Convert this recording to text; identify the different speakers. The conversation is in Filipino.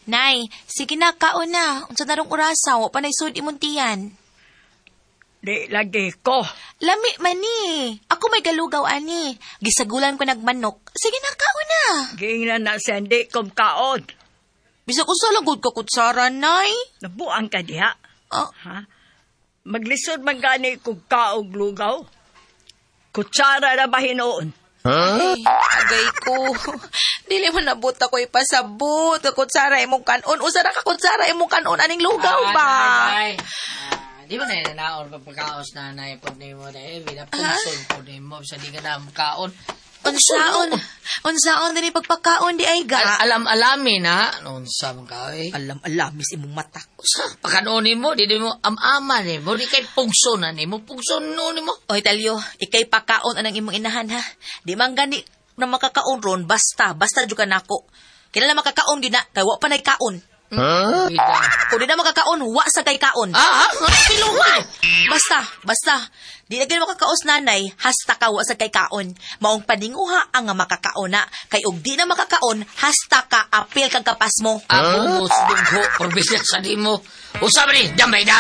Speaker 1: Nay, sige na, kaon na. Unsa na rong orasaw, pa na isud imong tiyan.
Speaker 2: Di lagi ko.
Speaker 1: Lami man ni. Ako may galugaw ani. Gisagulan ko nagmanok. Sige na, kaon na.
Speaker 2: Gingnan na sa hindi kong kaon.
Speaker 1: Bisa ko sa lagod ka kutsara, Nay.
Speaker 2: Nabuang ka diha.
Speaker 1: Ah,
Speaker 2: Ha? Maglisod man gani kong kaog lugaw. Kutsara na ba hinoon?
Speaker 1: ay, agay ko. Dili man nabot ako ipasabot. Kutsara imong kanon. Usa ra ka kutsara imong kanon. Aning lugaw ba?
Speaker 3: Ay. Di ba na naon pagpakaos na naipod ni mo dahil pinapungson po ni mo sa di ka na makaon.
Speaker 1: Unsaon din pagpakaon di ay ga.
Speaker 3: Alam-alamin ha. Noon sa mga kawin.
Speaker 1: Alam-alamis imong mata.
Speaker 3: Sa pakanonin mo, di mo am-aman eh. Mo di kay pungsonan eh. Mo pungson noon mo.
Speaker 1: Oy, Talyo, ikay pakaon anang imong inahan ha. Di man gani na makakaon ron, basta jud ka nako. Kinala makakaon gina, kay wa pa nay kaon.
Speaker 3: Bida.
Speaker 1: Kung di na makakaon, wa sa kay kaon.
Speaker 3: Piluhan!
Speaker 1: Basta. Di na gani makakaos nanay, hasta ka wa sa kay kaon. Maong paninguha ang nga makakaon na. Kay og di na makakaon, hasta ka apil kang kapas mo.
Speaker 3: Ako mo sudugho, probinsya sa di mo. Usap ni, damay na